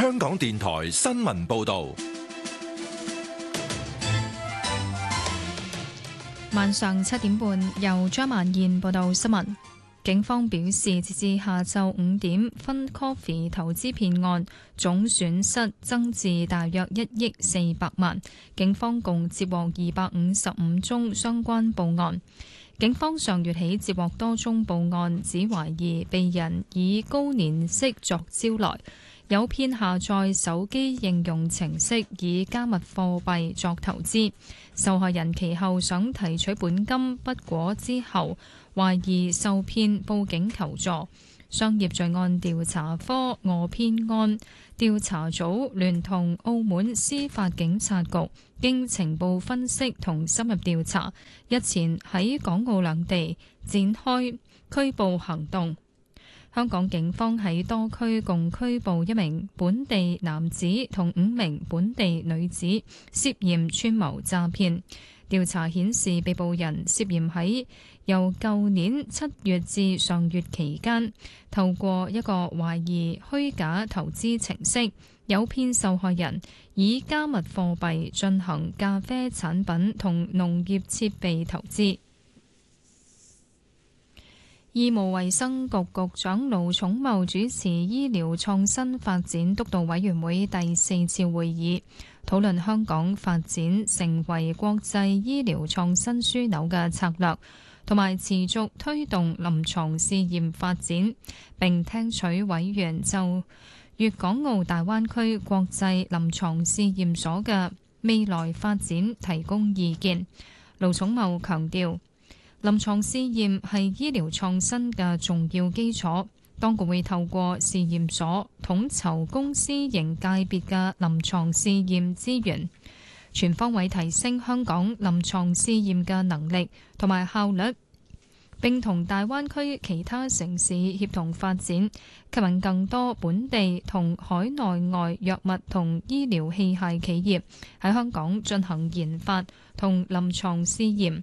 香港電台新聞報道。 晚上7點半，由張曼燕報道新聞。警方表示，截至下晝5點，分 Coffee 投資騙案總損失增至大約1億400萬。警方共接獲255宗相關報案。警方上月起接獲多宗報案，指懷疑被人以高年息作招來，誘騙下載手機應用程式以加密貨幣作投資。受害人其後想提取本金不果之後，懷疑受騙報警求助。商業罪案調查科訛騙案調查組聯同澳門司法警察局，經情報分析同深入調查，日前喺港澳兩地展開拘捕行動。香港警方喺多區共拘捕1名本地男子同5名本地女子，涉嫌串謀詐騙。調查顯示，被捕人涉嫌喺由舊年7月至上月期間，透過一個懷疑虛假投資程式，誘騙受害人以加密貨幣進行咖啡產品同農業設備投資。醫務衛生局局長盧寵茂主持醫療創新發展督導委員會第4次會議，討論香港發展成為國際醫療創新樞紐嘅策略，同埋持續推動臨床試驗發展，並聽取委員就粵港澳大灣區國際臨床試驗所嘅未來發展提供意見。盧寵茂強調，臨床試驗係醫療創新嘅重要基礎，當局會透過試驗所統籌公私營界別嘅臨床試驗資源，全方位提升香港臨床試驗嘅能力同埋效率，並同大灣區其他城市協同發展，吸引更多本地同海內外藥物同醫療器械企業喺香港進行研發同臨床試驗。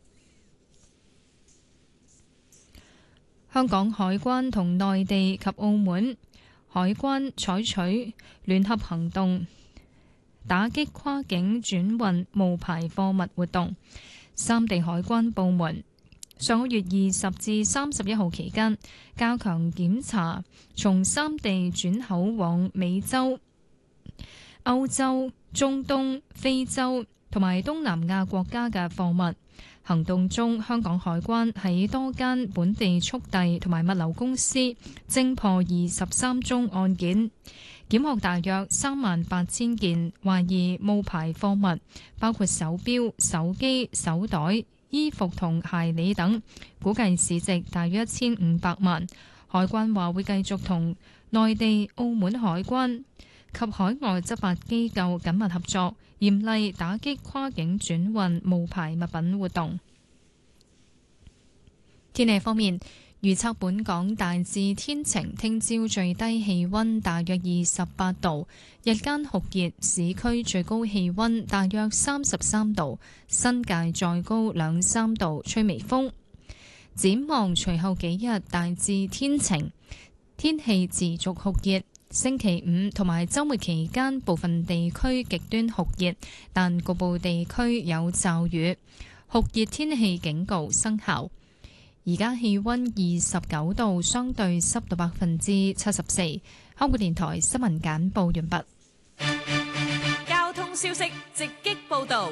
香港海關同內地及澳門海關採取聯合行動，打擊跨境轉運無牌貨物活動。三地海關部門上個月20至31號期間，加強檢查從三地轉口往美洲、歐洲、中東、非洲同埋東南亞國家嘅貨物。行動中，香港海關喺多間本地速遞同埋物流公司偵破23宗案件，檢獲大約38000件懷疑冒牌貨物，包括手錶、手機、手袋、衣服同鞋履等，估計市值大約1500萬。海關話會繼續同內地、澳門海關及海外執法機構緊密合作，嚴厲打擊跨境轉運無牌物品活動。天氣方面，預測本港大致天晴，聽朝最低氣溫大約28度，日間酷熱，市區最高氣溫大約33度，新界再高2-3度，吹微風。展望隨後幾日大致天晴，天氣持續酷熱。星期五同埋週末期間，部分地區極端酷熱，但局部地區有驟雨。酷熱天氣警告生效。而家氣溫29度，相對濕度74%。香港電台新聞簡報完畢。 交通消息直擊報道。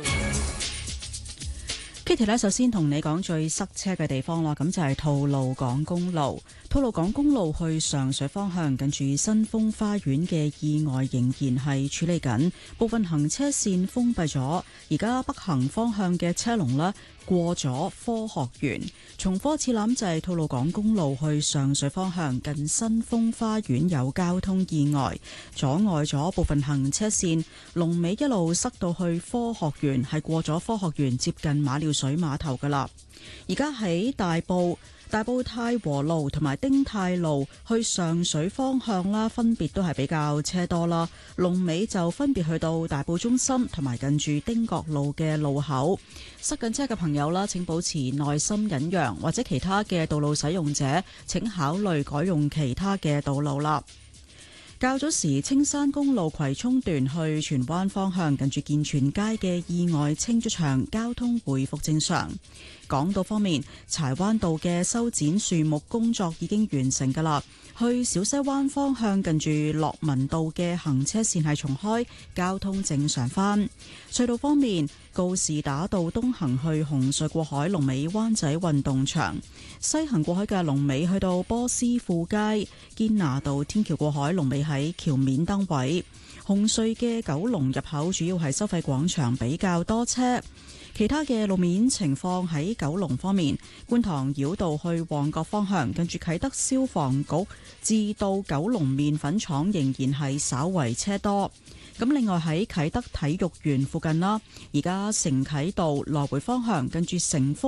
Kitty 呢，首先同你講最塞車嘅地方啦，咁就係吐露港公路。吐露港公路去上水方向，近住新豐花園嘅意外仍然係處理緊，部分行車線封閉咗。而家北行方向嘅車龍呢，過咗科學園。重複次攬就係吐露港公路去上水方向，近新豐花園有交通意外，阻礙咗部分行車線，龍尾一路塞到去科學園，係過咗科學園接近馬料水碼頭噶啦。而家喺大埔太和路同埋丁泰路去上水方向啦，分別都係比較車多啦。龍尾就分別去到大埔中心同埋近住丁角路嘅路口。塞緊車嘅朋友啦，請保持耐心忍讓，或者其他嘅道路使用者請考慮改用其他嘅道路啦。 較早時，青山公路葵涌段去荃灣方向，近住健全街嘅意外清咗場，交通回復正常。港島方面，柴灣道嘅修剪樹木工作已經完成㗎喇，去小西灣方向近住樂民道嘅行車線係重開，交通正常返。隧道方面，告士打道東行去紅隧過海龍尾灣仔運動場，西行過海嘅龍尾去到波斯富街，堅拿道天橋過海龍尾喺橋面燈位。紅隧嘅九龍入口主要係收費廣場比較多車。其他嘅路面情況喺九龍方面，觀塘繞道去旺角方向，近住啟德消防局至到九龍麵粉廠仍然係稍為車多。咁另外喺啟德體育園附近啦，而家承啟道來回方向，近住成福